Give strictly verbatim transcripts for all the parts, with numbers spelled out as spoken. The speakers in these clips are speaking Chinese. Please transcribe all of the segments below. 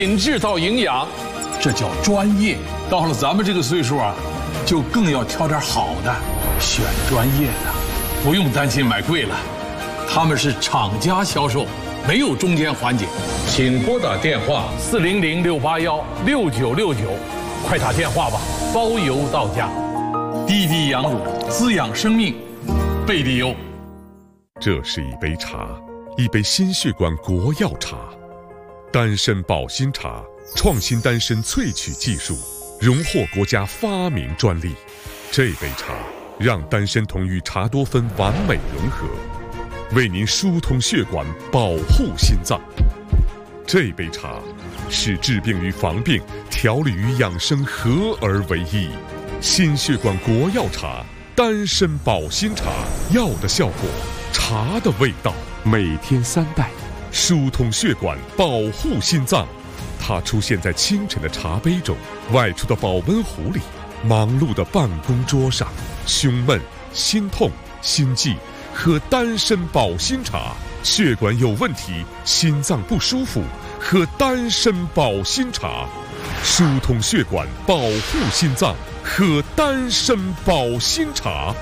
品质到营养，这叫专业。到了咱们这个岁数啊，就更要挑点好的，选专业的，不用担心买贵了。他们是厂家销售，没有中间环节。请拨打电话四零零六八幺六九六九，快打电话吧，包邮到家。滴滴羊乳滋养生命，贝利优。 这是一杯茶，一杯心血管国药茶，丹参保心茶，创新丹参萃取技术，荣获国家发明专利。这杯茶让丹参酮与茶多酚完美融合，为您疏通血管，保护心脏。这杯茶是治病与防病、调理与养生合而为一。心血管国药茶，丹参保心茶，药的效果，茶的味道，每天三袋，疏通血管，保护心脏。它出现在清晨的茶杯中，外出的保温壶里，忙碌的办公桌上。胸闷、心痛、心悸，喝丹参保心茶；血管有问题、心脏不舒服，喝丹参保心茶。疏通血管，保护心脏，喝丹参保心茶。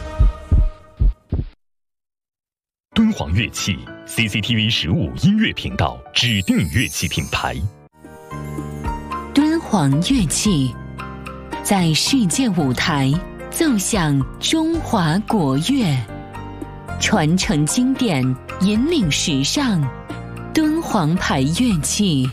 敦煌乐器 C C T V 十五音乐频道指定乐器品牌。 敦煌乐器在世界舞台奏响中华国乐，传承经典，引领时尚。敦煌牌乐器。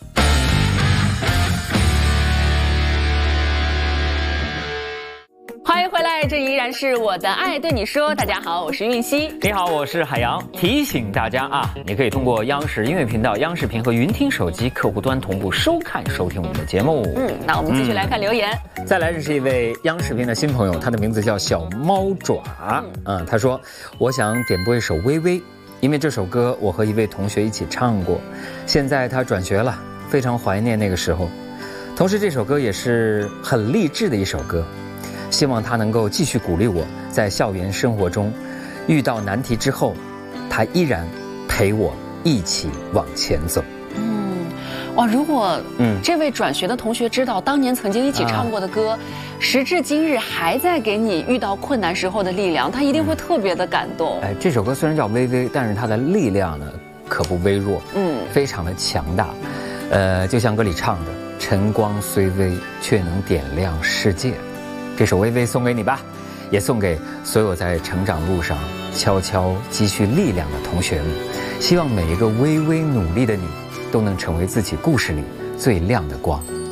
欢迎回来，这依然是我的爱对你说。大家好，我是韵熙。 你好，我是海洋。提醒大家啊，你可以通过央视音乐频道、央视频和云听手机客户端同步收看、收听我们的节目。 嗯，那我们继续来看留言。 嗯、再来认识一位央视频的新朋友，他的名字叫小猫爪。嗯，嗯他说：“我想点播一首《微微》，因为这首歌我和一位同学一起唱过，现在他转学了，非常怀念那个时候。同时，这首歌也是很励志的一首歌。”希望他能够继续鼓励我，在校园生活中遇到难题之后，他依然陪我一起往前走。 嗯，哇，如果嗯这位转学的同学知道当年曾经一起唱过的歌，啊、时至今日还在给你遇到困难时候的力量，他一定会特别的感动。 哎，这首歌虽然叫微微，但是它的力量呢可不微弱，嗯，非常的强大。呃，就像歌里唱的：“晨光虽微，却能点亮世界。”这首《微微》送给你吧，也送给所有在成长路上悄悄积蓄力量的同学们。希望每一个微微努力的你，都能成为自己故事里最亮的光。